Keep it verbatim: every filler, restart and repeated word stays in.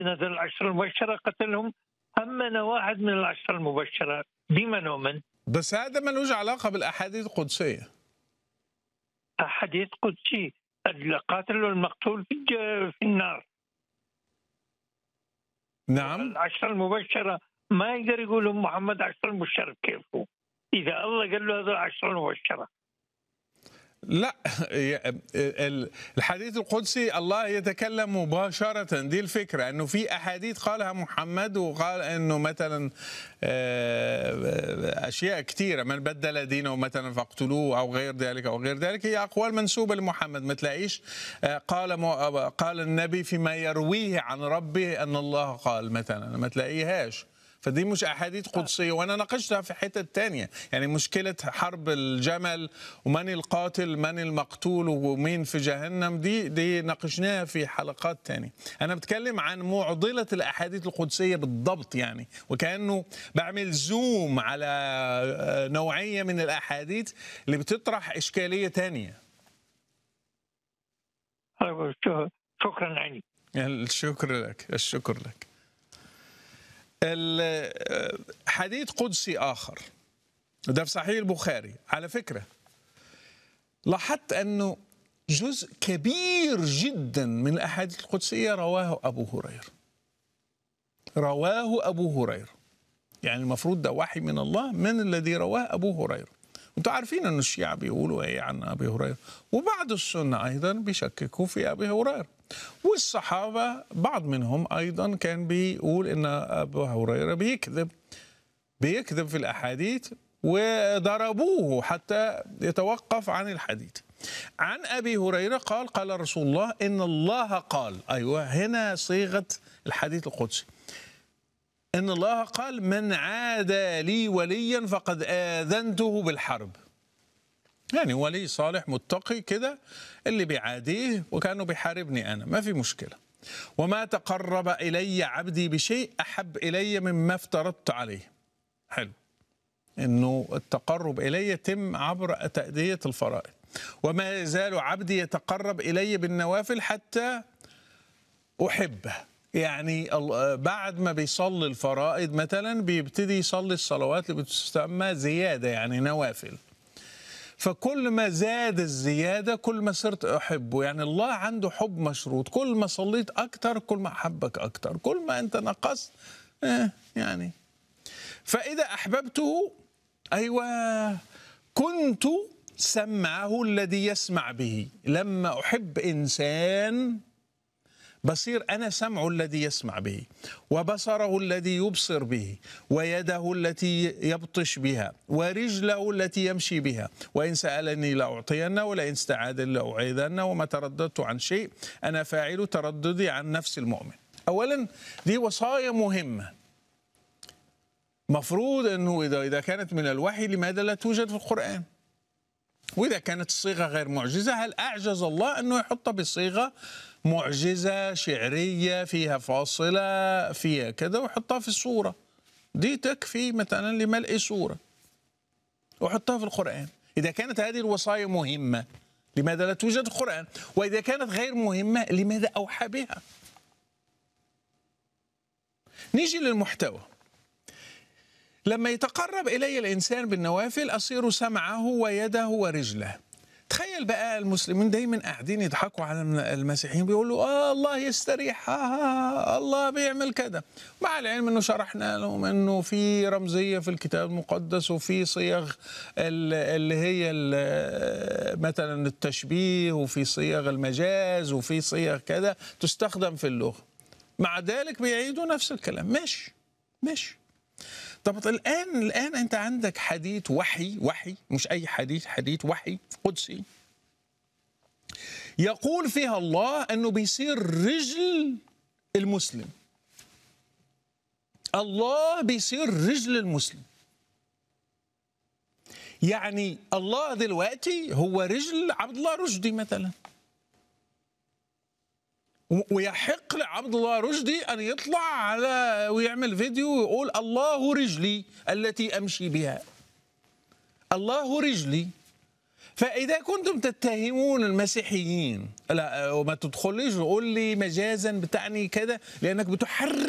نزل العشر المبشرة قتلهم، أمن واحد من العشر المبشرة، بما نؤمن؟ بس هذا ملوش علاقة بالأحاديث القدسية. حديث قدسي، القاتل والمقتول في في النار. نعم. العشر المبشرة ما يقدر يقول محمد عشر مبشر، كيفه إذا الله قال له هذا العشر المبشرة؟ لا، الحديث القدسي الله يتكلم مباشرة، دي الفكرة، انه في احاديث قالها محمد وقال انه مثلا اشياء كثيرة، من بدل دينه مثلا فاقتلوه او غير ذلك او غير ذلك، هي اقوال منسوبة لمحمد. ما تلاقيش قال قال النبي فيما يرويه عن ربه ان الله قال مثلا، ما تلاقيهاش. فدي مش أحاديث قدسية، وأنا ناقشتها في حتة تانية. يعني مشكلة حرب الجمل ومن القاتل من المقتول ومين في جهنم، دي دي ناقشناها في حلقات تانية. أنا بتكلم عن معضلة الأحاديث القدسية بالضبط، يعني وكأنه بعمل زوم على نوعية من الأحاديث اللي بتطرح إشكالية تانية. شكرا عني. الشكر لك، الشكر لك. حديث قدسي آخر ده في صحيح البخاري. على فكرة لاحظت أنه جزء كبير جدا من الأحاديث القدسية رواه أبو هريرة، رواه أبو هريرة. يعني المفروض ده وحي من الله، من الذي رواه أبو هريرة. وانتم عارفين أن الشيعة بيقولوا إيه عن أبي هريرة، وبعض السنة أيضا بيشككوا في أبي هريرة، والصحابة بعض منهم أيضا كان بيقول إن أبو هريرة بيكذب بيكذب في الأحاديث، وضربوه حتى يتوقف عن الحديث. عن أبي هريرة قال قال رسول الله إن الله قال، أيوة هنا صيغة الحديث القدسي، إن الله قال من عادى لي وليا فقد آذنته بالحرب. يعني ولي صالح متقي كده اللي بيعاديه وكأنه بيحاربني أنا، ما في مشكلة. وما تقرب إلي عبدي بشيء أحب إلي مما افترضت عليه. حلو، إنه التقرب إلي يتم عبر تأدية الفرائض. وما يزال عبدي يتقرب إلي بالنوافل حتى أحبه. يعني بعد ما بيصلي الفرائض مثلا بيبتدي يصلي الصلوات اللي بتسمى زيادة، يعني نوافل. فكل ما زاد الزيادة كل ما صرت أحبه. يعني الله عنده حب مشروط، كل ما صليت أكتر كل ما أحبك أكتر، كل ما أنت نقصت إيه يعني. فإذا أحببته، أيوة، كنت سمعه الذي يسمع به. لما أحب إنسان بصير أنا سمعه الذي يسمع به، وبصره الذي يبصر به، ويده التي يبطش بها، ورجله التي يمشي بها. وإن سألني لأعطينه، ولئن استعاذ لأعيذنه، وما ترددت عن شيء أنا فاعل ترددي عن نفس المؤمن. أولا دي وصايا مهمة، مفروض أنه إذا إذا كانت من الوحي لماذا لا توجد في القرآن؟ وإذا كانت الصيغة غير معجزة، هل أعجز الله أنه يحطها بصيغة معجزة شعرية فيها فاصلة فيها كذا وحطها في السورة؟ دي تكفي مثلا لملء سورة وحطها في القرآن. إذا كانت هذه الوصايا مهمة لماذا لا توجد في القرآن؟ وإذا كانت غير مهمة لماذا أوحى بها؟ نيجي للمحتوى. لما يتقرب إلي الإنسان بالنوافل أصير سمعه ويده ورجله. تخيل بقى المسلمين دايما قاعدين يضحكوا على المسيحيين، بيقولوا آه الله يستريح، آه الله بيعمل كده، مع العلم انه شرحنا لهم انه في رمزيه في الكتاب المقدس، وفي صيغ اللي هي مثلا التشبيه، وفي صيغ المجاز، وفي صيغ كذا تستخدم في اللغه. مع ذلك بيعيدوا نفس الكلام. مش مش طب الآن الآن أنت عندك حديث وحي وحي مش أي حديث، حديث وحي قدسي يقول فيها الله أنه بيصير رجل المسلم. الله بيصير رجل المسلم. يعني الله دلوقتي هو رجل عبد الله رشدي مثلا، ويحق لعبد الله رشدي أن يطلع على ويعمل فيديو ويقول الله رجلي التي أمشي بها، الله رجلي. فإذا كنتم تتهمون المسيحيين، لا وما تدخليش وقول لي مجازا بتعني كده، لأنك بتحرك